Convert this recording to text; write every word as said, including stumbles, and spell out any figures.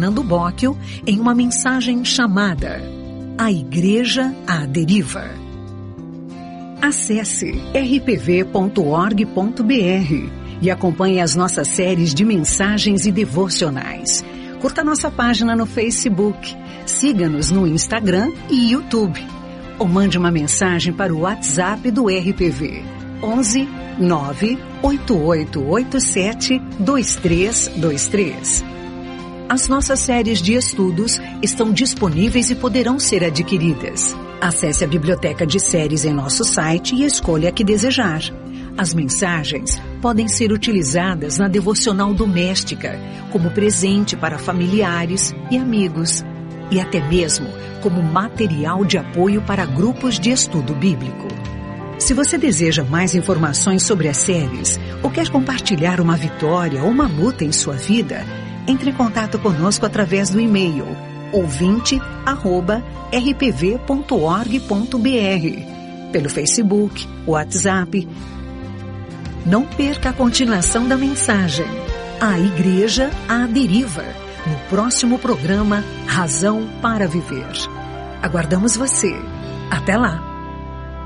Fernando Bocchio em uma mensagem chamada A Igreja à Deriva. Acesse r p v ponto org ponto b r e acompanhe as nossas séries de mensagens e devocionais. Curta nossa página no Facebook, siga-nos no Instagram e YouTube. Ou mande uma mensagem para o WhatsApp do R P V, onze nove oito oito oito sete dois três dois três. As nossas séries de estudos estão disponíveis e poderão ser adquiridas. Acesse a biblioteca de séries em nosso site e escolha a que desejar. As mensagens podem ser utilizadas na devocional doméstica, como presente para familiares e amigos, e até mesmo como material de apoio para grupos de estudo bíblico. Se você deseja mais informações sobre as séries ou quer compartilhar uma vitória ou uma luta em sua vida, entre em contato conosco através do e-mail ouvinte arroba r p v ponto org ponto b r, pelo Facebook, WhatsApp. Não perca a continuação da mensagem A Igreja à Deriva, no próximo programa Razão para Viver. Aguardamos você. Até lá!